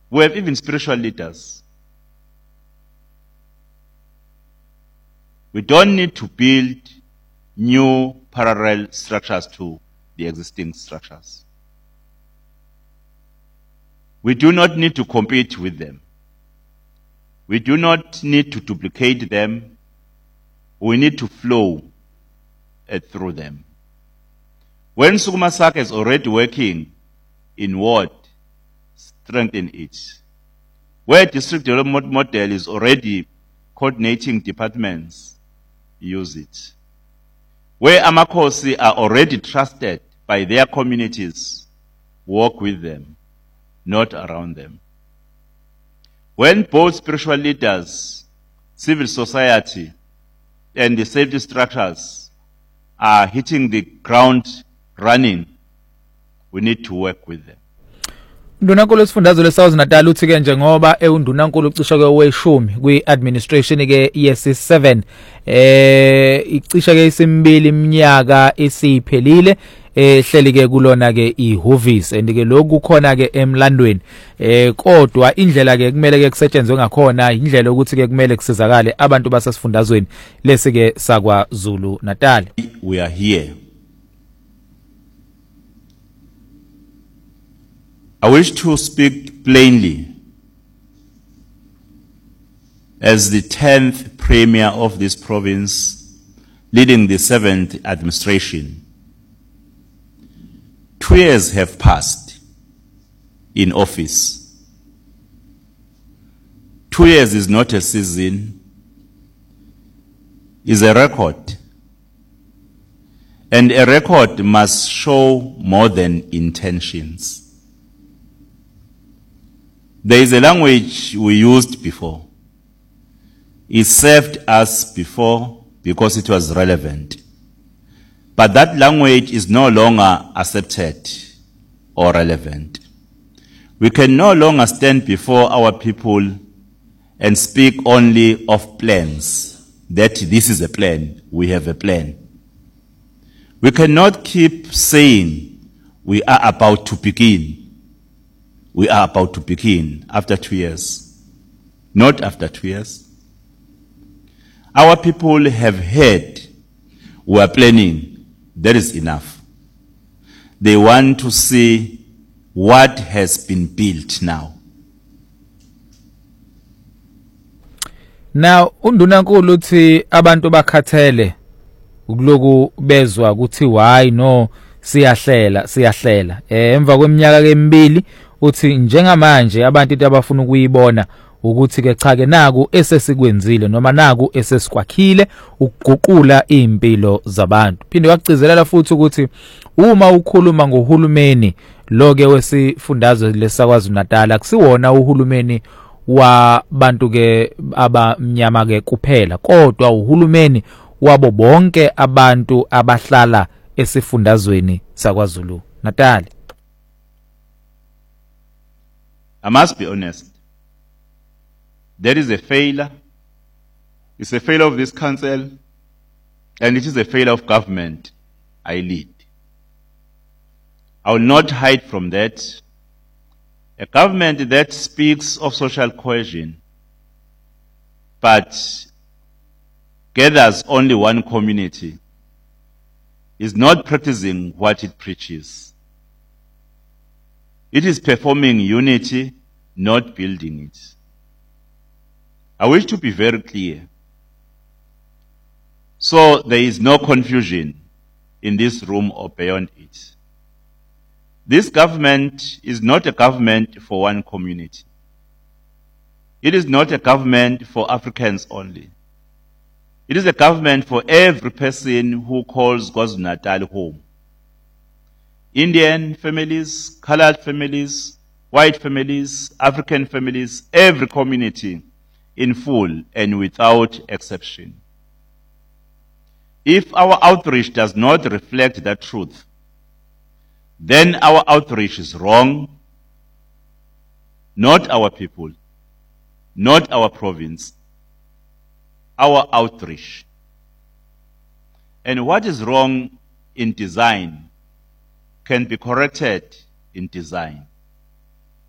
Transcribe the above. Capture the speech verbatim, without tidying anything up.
We have even spiritual leaders. We don't need to build new parallel structures to the existing structures. We do not need to compete with them. We do not need to duplicate them. We need to flow uh, through them. When Sukuma Sake is already working in ward, strengthen it. Where district development model is already coordinating departments, use it. Where Amakosi are already trusted by their communities, work with them, not around them. When both spiritual leaders, civil society, and the safety structures are hitting the ground running, we need to work with them. Ndunankulu sifundazwe leSouth Natal uthi ke njengoba eundunankulu ucisha ke weshumi kwi-administration ke ye C seven eh icisha ke isimbili iminyaka esiphelile ehleli ke kulona ke ihhovisi and ke lokhu khona ke emlandweni eh kodwa indlela ke kumele ke kusetshenzwe ngakhona indlela ukuthi ke kumele kusizakale abantu basesifundazweni lesi ke sakwa Zulu Natal. We are here. I wish to speak plainly as the tenth premier of this province, leading the seventh administration. Two years have passed in office. Two years is not a season, it's a record. And a record must show more than intentions. There is a language we used before. It served us before because it was relevant. But that language is no longer accepted or relevant. We can no longer stand before our people and speak only of plans, that this is a plan, we have a plan. We cannot keep saying we are about to begin. We are about to begin after two years. Not after two years. Our people have heard we are planning. That is enough. They want to see what has been built now. Now, undunankulu uthi abantu bakhathele ukuloku bezwa ukuthi why no siyahlela siyahlela eh emva kweminyaka emibili uthi njengamanje abantu into abafuna ukuyibona ukuthi ke cha ke naku esesikwenzile noma naku esesikwakhile ukuguqula impilo zabantu. Phinde wacizelela futhi ukuthi uma ukhuluma ngohulumeni loke wesifundazwe lesakwaZulu Natal akusiwona uhulumeni wabantu ke abamnyama ke kuphela kodwa uhulumeni wabo bonke abantu abahlala esifundazweni sakwaZulu Natal. I must be honest. There is a failure. It's a failure of this council, and it is a failure of government I lead. I will not hide from that. A government that speaks of social cohesion, but gathers only one community, is not practicing what it preaches. It is performing unity, not building it. I wish to be very clear, so there is no confusion in this room or beyond it. This government is not a government for one community. It is not a government for Africans only. It is a government for every person who calls KwaZulu Natal home. Indian families, colored families, white families, African families, every community in full and without exception. If our outreach does not reflect that truth, then our outreach is wrong, not our people, not our province, our outreach. And what is wrong in design can be corrected in design.